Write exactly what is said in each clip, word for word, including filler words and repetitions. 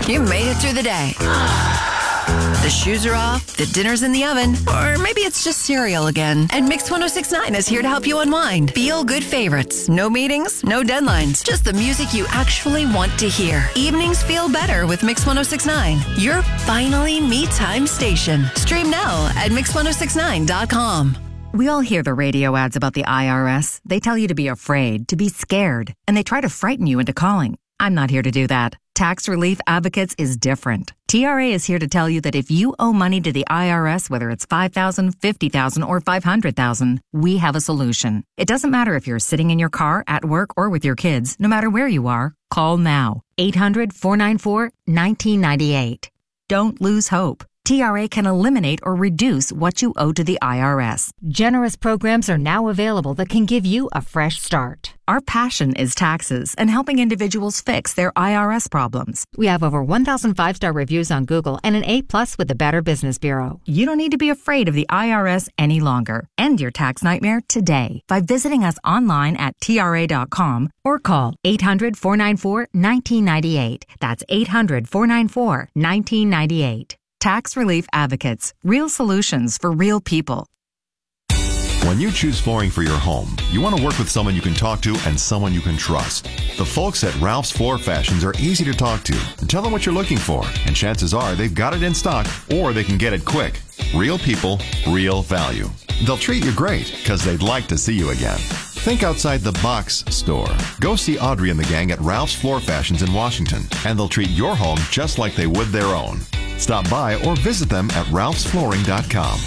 You made it through the day. The shoes are off, the dinner's in the oven, or maybe it's just cereal again. And Mix one oh six point nine is here to help you unwind. Feel good favorites. No meetings, no deadlines. Just the music you actually want to hear. Evenings feel better with Mix one oh six point nine. Your finally me time station. Stream now at mix ten sixty-nine dot com. We all hear the radio ads about the I R S. They tell you to be afraid, to be scared, and they try to frighten you into calling. I'm not here to do that. Tax Relief Advocates is different. T R A is here to tell you that if you owe money to the I R S, whether it's five thousand dollars, fifty thousand dollars, or five hundred thousand dollars, we have a solution. It doesn't matter if you're sitting in your car, at work, or with your kids. No matter where you are, call now. eight hundred, four nine four, one nine nine eight. Don't lose hope. T R A can eliminate or reduce what you owe to the I R S. Generous programs are now available that can give you a fresh start. Our passion is taxes and helping individuals fix their I R S problems. We have over one thousand five-star reviews on Google and an A plus with the Better Business Bureau. You don't need to be afraid of the I R S any longer. End your tax nightmare today by visiting us online at T R A dot com or call eight hundred, four nine four, one nine nine eight. That's eight hundred, four nine four, one nine nine eight. Tax Relief Advocates. Real solutions for real people. When you choose flooring for your home, you want to work with someone you can talk to and someone you can trust. The folks at Ralph's Floor Fashions are easy to talk to. Tell them what you're looking for, and chances are they've got it in stock or they can get it quick. Real people, real value. They'll treat you great because they'd like to see you again. Think outside the box store. Go see Audrey and the gang at Ralph's Floor Fashions in Washington, and they'll treat your home just like they would their own. Stop by or visit them at ralphs flooring dot com.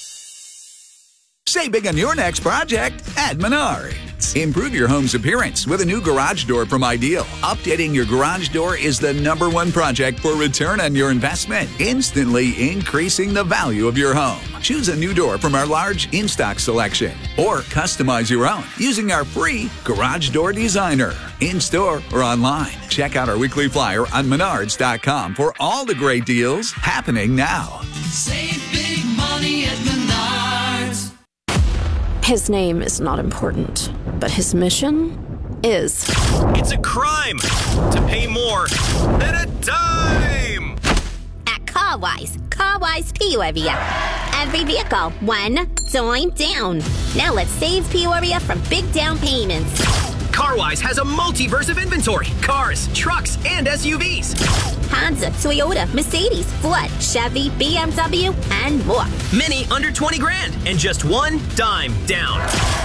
Save big on your next project at Menards. Improve your home's appearance with a new garage door from Ideal. Updating your garage door is the number one project for return on your investment, instantly increasing the value of your home. Choose a new door from our large in-stock selection or customize your own using our free Garage Door Designer. In-store or online. Check out our weekly flyer on menards dot com for all the great deals happening now. Save big money at Menards. His name is not important, but his mission is. It's a crime to pay more than a dime. At CarWise, CarWise Peoria. Every vehicle, one dime down. Now let's save Peoria from big down payments. CarWise has a multiverse of inventory. Cars, trucks, and S U Vs. Honda, Toyota, Mercedes, Ford, Chevy, B M W, and more. Many under twenty grand and just one dime down.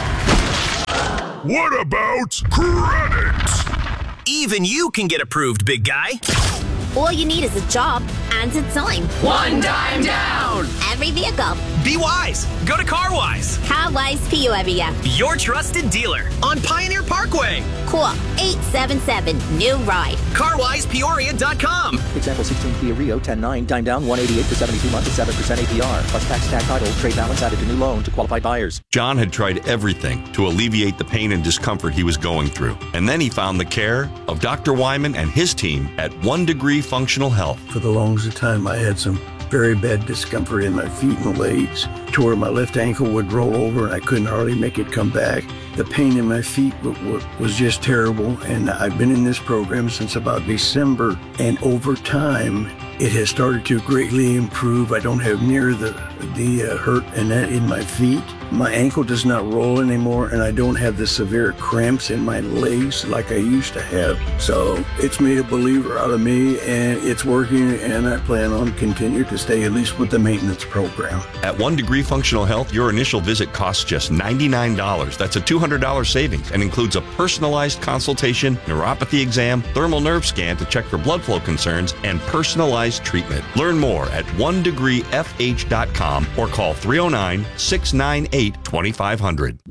What about credit? Even you can get approved, big guy. All you need is a job and a dime. One dime down. Every vehicle. Be wise. Go to CarWise. CarWise Peoria. Your trusted dealer on Pioneer Parkway. Call eight seven seven, new ride. car wise peoria dot com. Example sixteen Kia Rio ten nine, dime down one eighty-eight for seventy-two months at seven percent A P R. Plus tax, tag title, trade balance added to new loan to qualified buyers. John had tried everything to alleviate the pain and discomfort he was going through. And then he found the care of Doctor Wyman and his team at One Degree Functional Health. For the longest time, I had some very bad discomfort in my feet and legs to where my left ankle would roll over and I couldn't hardly make it come back. The pain in my feet w- w- was just terrible, and I've been in this program since about December, and over time it has started to greatly improve. I don't have near the the uh, hurt and that in my feet. My ankle does not roll anymore, and I don't have the severe cramps in my legs like I used to have. So it's made a believer out of me, and it's working, and I plan on continuing to stay at least with the maintenance program. At One Degree Functional Health, your initial visit costs just ninety-nine dollars. That's a two hundred dollars savings and includes a personalized consultation, neuropathy exam, thermal nerve scan to check for blood flow concerns, and personalized treatment. Learn more at one degree f h dot com or call three oh nine, six nine eight, two five zero zero.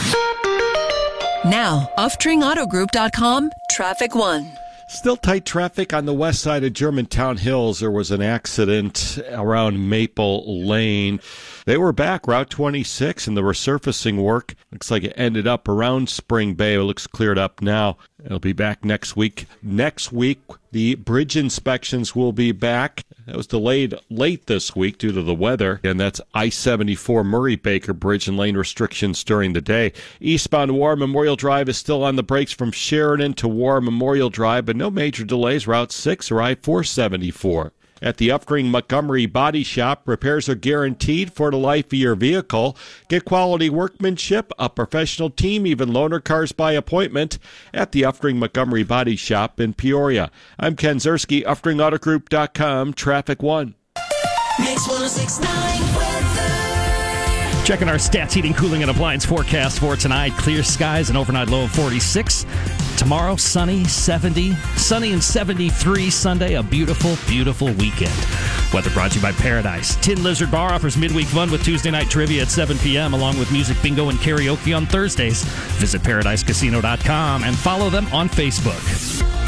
Now, off tring auto group dot com, Traffic One. Still tight traffic on the west side of Germantown Hills. There was an accident around Maple Lane. They were back Route twenty-six, and the resurfacing work looks like it ended up around Spring Bay. It looks cleared up now. It'll be back next week. Next week, the bridge inspections will be back. That was delayed late this week due to the weather, and that's I seventy-four Murray-Baker Bridge and lane restrictions during the day. Eastbound War Memorial Drive is still on the brakes from Sheridan to War Memorial Drive, but no major delays. Route six or I four seventy-four. At the Upgreen Montgomery Body Shop, repairs are guaranteed for the life of your vehicle. Get quality workmanship, a professional team, even loaner cars by appointment at the Upgreen Montgomery Body Shop in Peoria. I'm Ken Zerski, Upgreen Auto Group dot com, Traffic One. Mix one oh six point nine weather. Checking our Stats Heating, Cooling, and Appliance forecast for tonight. Clear skies, an overnight low of forty-six. Tomorrow, sunny, seventy. Sunny and seventy-three Sunday. A beautiful, beautiful weekend. Weather brought to you by Paradise. Tin Lizard Bar offers midweek fun with Tuesday night trivia at seven p.m. along with music bingo and karaoke on Thursdays. Visit paradise casino dot com and follow them on Facebook.